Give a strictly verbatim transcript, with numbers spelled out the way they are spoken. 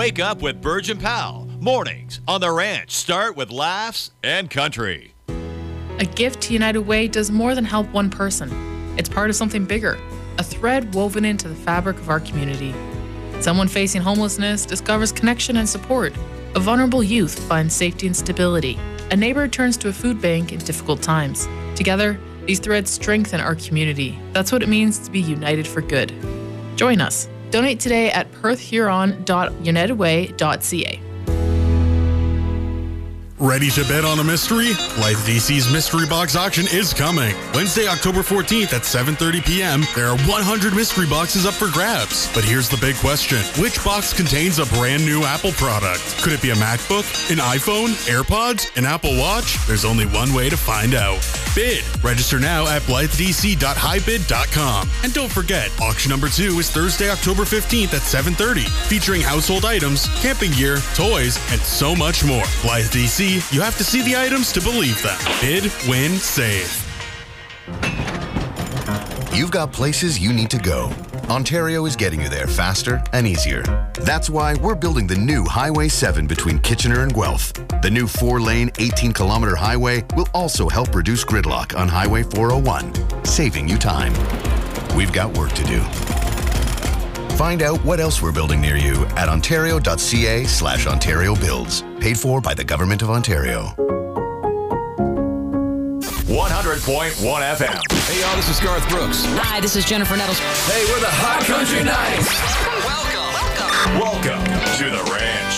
Wake up with Burge and Powell. Mornings on the ranch start with laughs and country. A gift to United Way does more than help one person. It's part of something bigger, a thread woven into the fabric of our community. Someone facing homelessness discovers connection and support. A vulnerable youth finds safety and stability. A neighbor turns to a food bank in difficult times. Together, these threads strengthen our community. That's what it means to be united for good. Join us. Donate today at perth huron dot united way dot c a. Ready to bet on a mystery? Blythe D C's Mystery Box Auction is coming. Wednesday, October fourteenth at seven thirty p.m. There are one hundred mystery boxes up for grabs. But here's the big question. Which box contains a brand new Apple product? Could it be a MacBook, an iPhone, AirPods, an Apple Watch? There's only one way to find out. Bid. Register now at blythe d c dot high bid dot com. And don't forget, auction number two is Thursday, October fifteenth at seven thirty, featuring household items, camping gear, toys, and so much more. Blythe D C, you have to see the items to believe them. Bid, win, save. You've got places you need to go. Ontario is getting you there faster and easier. That's why we're building the new Highway seven between Kitchener and Guelph. The new four-lane, eighteen kilometer highway will also help reduce gridlock on Highway four oh one, saving you time. We've got work to do. Find out what else we're building near you at ontario.ca slash Ontario Builds. Paid for by the Government of Ontario. one hundred point one F M. Hey, y'all, this is Garth Brooks. Hi, this is Jennifer Nettles. Hey, we're the Hot Country Nights. Welcome. Welcome. Welcome to the ranch.